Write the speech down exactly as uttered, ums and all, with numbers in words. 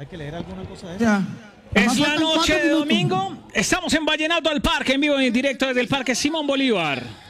que leer alguna cosa de Ya. eso. Nada Es más la faltan noche cuatro de minutos. domingo. Estamos en Vallenato al Parque, en vivo y en directo desde el Parque Simón Bolívar.